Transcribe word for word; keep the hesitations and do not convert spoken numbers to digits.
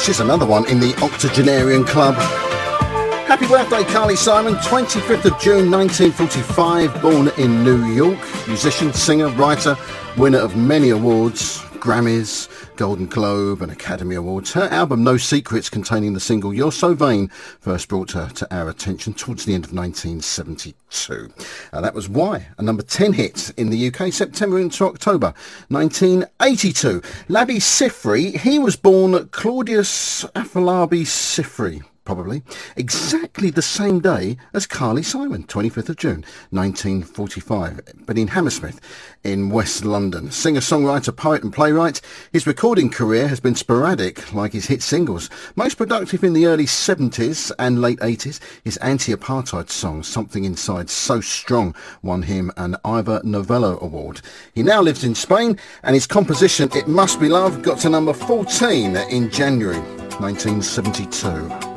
She's another one in the octogenarian club. Happy birthday, Carly Simon. twenty-fifth of June nineteen forty-five, born in New York. Musician, singer, writer, winner of many awards, Grammys, Golden Globe and Academy Awards. Her album No Secrets, containing the single You're So Vain, first brought her to our attention towards the end of nineteen seventy-two. Uh, that was Why, a number ten hit in the U K, September into October nineteen eighty-two. Labi Siffre, he was born Claudius Afolabi Siffre, probably, exactly the same day as Carly Simon, twenty-fifth of June nineteen forty-five, but in Hammersmith in West London. Singer-songwriter, poet and playwright, his recording career has been sporadic, like his hit singles. Most productive in the early seventies and late eighties, his anti-apartheid song Something Inside So Strong won him an Ivor Novello Award. He now lives in Spain, and his composition It Must Be Love got to number fourteen in January nineteen seventy-two.